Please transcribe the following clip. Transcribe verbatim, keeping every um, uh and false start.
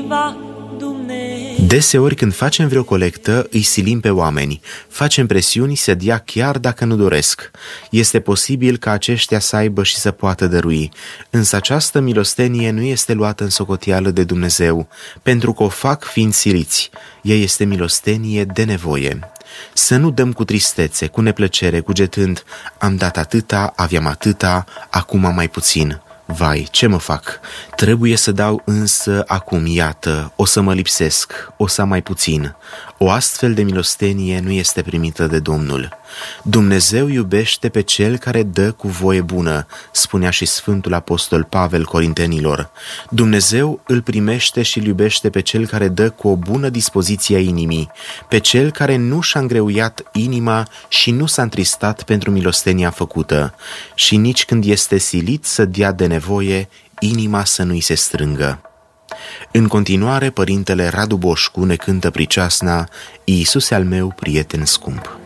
împotriva Dumnezeu. Deseori când facem vreo colectă, îi silim pe oameni, facem presiuni să dea chiar dacă nu doresc. Este posibil ca aceștia să aibă și să poată dărui, însă această milostenie nu este luată în socoteală de Dumnezeu, pentru că o fac fiind siliți. Ea este milostenie de nevoie. Să nu dăm cu tristețe, cu neplăcere, cugetând: am dat atâta, aveam atâta, acum am mai puțin. Vai, ce mă fac? Trebuie să dau însă acum, iată, o să mă lipsesc, o să am mai puțin. O astfel de milostenie nu este primită de Domnul. Dumnezeu iubește pe cel care dă cu voie bună, spunea și Sfântul Apostol Pavel Corintenilor. Dumnezeu îl primește și îl iubește pe cel care dă cu o bună dispoziție a inimii, pe cel care nu și-a îngreuiat inima și nu s-a întristat pentru milostenia făcută, și nici când este silit să dea de nevoie, inima să nu-i se strângă. În continuare, părintele Radu Boșcu ne cântă priceasna: Iisuse al meu prieten scump.